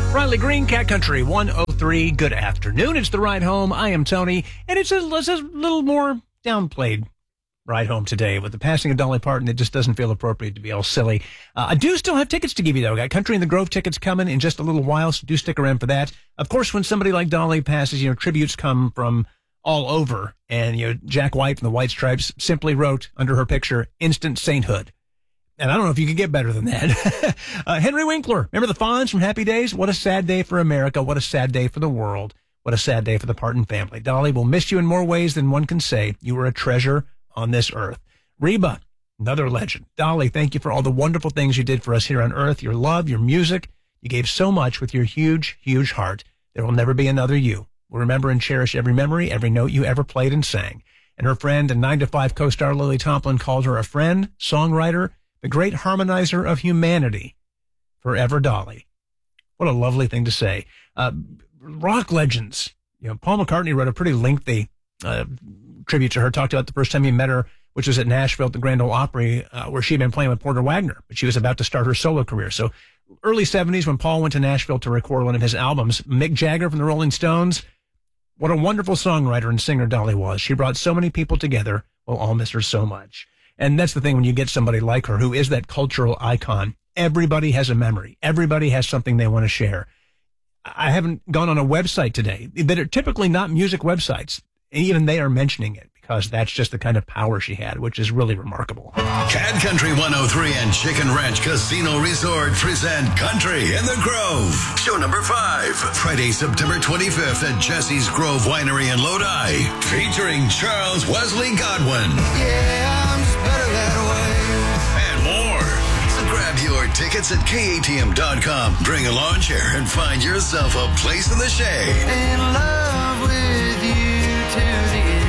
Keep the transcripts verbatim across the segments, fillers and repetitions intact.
Riley Green, Cat Country one oh three. Good afternoon. It's the ride home. I am Tony, and it's a, it's a little more downplayed ride home today. With the passing of Dolly Parton, it just doesn't feel appropriate to be all silly. Uh, I do still have tickets to give you, though. Got Country in the Grove tickets coming in just a little while, so do stick around for that. Of course, when somebody like Dolly passes, you know, tributes come from all over, and, you know, Jack White from the White Stripes simply wrote under her picture, "Instant Sainthood." And I don't know if you could get better than that. uh, Henry Winkler, remember the Fonz from Happy Days? What a sad day for America. What a sad day for the world. What a sad day for the Parton family. Dolly, will miss you in more ways than one can say. You were a treasure on this earth. Reba, another legend. Dolly, thank you for all the wonderful things you did for us here on earth. Your love, your music. You gave so much with your huge, huge heart. There will never be another you. We'll remember and cherish every memory, every note you ever played and sang. And her friend and nine to five co-star Lily Tomlin called her a friend, songwriter, the great harmonizer of humanity. Forever, Dolly. What a lovely thing to say. Uh, rock legends. You know, Paul McCartney wrote a pretty lengthy uh, tribute to her, talked about the first time he met her, which was at Nashville at the Grand Ole Opry, uh, where she had been playing with Porter Wagner, but she was about to start her solo career. So early seventies, when Paul went to Nashville to record one of his albums, Mick Jagger from the Rolling Stones, what a wonderful songwriter and singer Dolly was. She brought so many people together. We'll all miss her so much. And that's the thing when you get somebody like her who is that cultural icon. Everybody has a memory. Everybody has something they want to share. I haven't gone on a website today that are typically not music websites. And even they are mentioning it because that's just the kind of power she had, which is really remarkable. Cat Country one oh three and Chicken Ranch Casino Resort present Country in the Grove. Show number five. Friday, September twenty-fifth at Jesse's Grove Winery in Lodi. Featuring Charles Wesley Godwin. Yeah, I'm just better that way. And more. So grab your tickets at K A T M dot com. Bring a lawn chair and find yourself a place in the shade. In love with you to the end.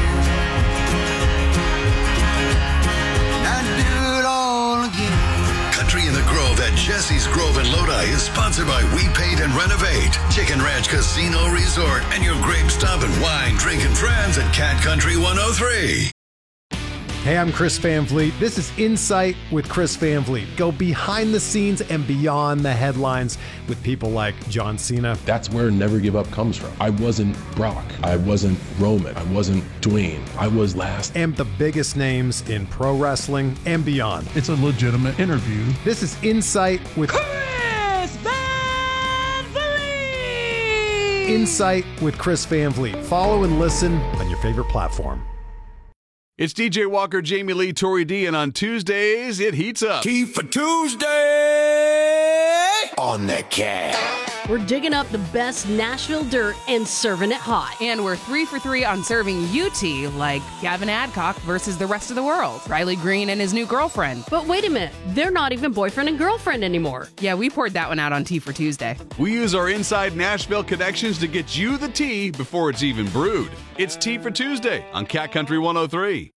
Country in the Grove at Jesse's Grove in Lodi is sponsored by We Paint and Renovate, Chicken Ranch Casino Resort, and your grape stomping, wine drinking friends at Cat Country one oh three. Hey, I'm Chris Van Vliet. This is Insight with Chris Van Vliet. Go behind the scenes and beyond the headlines with people like John Cena. That's where Never Give Up comes from. I wasn't Brock. I wasn't Roman. I wasn't Dwayne. I was last. And the biggest names in pro wrestling and beyond. It's a legitimate interview. This is Insight with Chris Van Vliet. Insight with Chris Van Vliet. Follow and listen on your favorite platform. It's D J Walker, Jamie Lee, Tori D, and on Tuesdays, it heats up. Tea for Tuesday on the Cat. We're digging up the best Nashville dirt and serving it hot. And we're three for three on serving you tea, like Gavin Adcock versus the rest of the world, Riley Green and his new girlfriend. But wait a minute, they're not even boyfriend and girlfriend anymore. Yeah, we poured that one out on Tea for Tuesday. We use our inside Nashville connections to get you the tea before it's even brewed. It's Tea for Tuesday on Cat Country one oh three.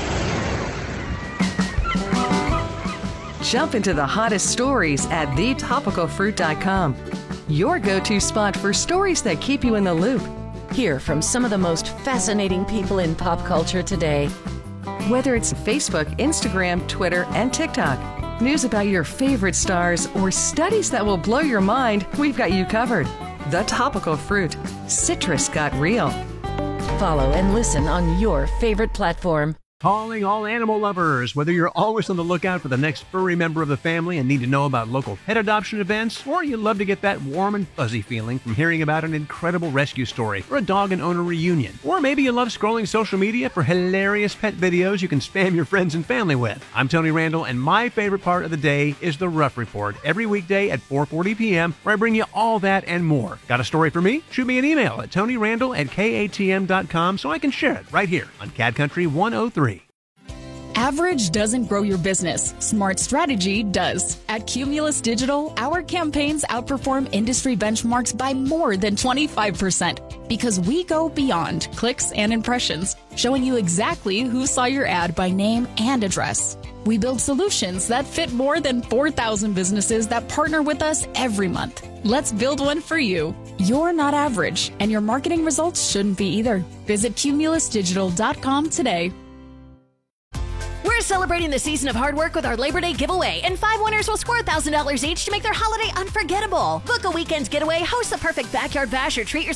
Jump into the hottest stories at the topical fruit dot com. Your go-to spot for stories that keep you in the loop. Hear from some of the most fascinating people in pop culture today. Whether it's Facebook, Instagram, Twitter, and TikTok, news about your favorite stars, or studies that will blow your mind, we've got you covered. The Topical Fruit. Citrus got real. Follow and listen on your favorite platform. Calling all animal lovers. Whether you're always on the lookout for the next furry member of the family and need to know about local pet adoption events, or you love to get that warm and fuzzy feeling from hearing about an incredible rescue story or a dog and owner reunion, or maybe you love scrolling social media for hilarious pet videos you can spam your friends and family with. I'm Tony Randall, and my favorite part of the day is the Rough Report, every weekday at four forty p.m., where I bring you all that and more. Got a story for me? Shoot me an email at tony randall at k a t m dot com so I can share it right here on Cat Country one oh three. Average doesn't grow your business. Smart strategy does. At Cumulus Digital, our campaigns outperform industry benchmarks by more than twenty-five percent because we go beyond clicks and impressions, showing you exactly who saw your ad by name and address. We build solutions that fit more than four thousand businesses that partner with us every month. Let's build one for you. You're not average, and your marketing results shouldn't be either. Visit cumulus digital dot com today. We're celebrating the season of hard work with our Labor Day giveaway, and five winners will score one thousand dollars each to make their holiday unforgettable. Book a weekend getaway, host the perfect backyard bash, or treat yourself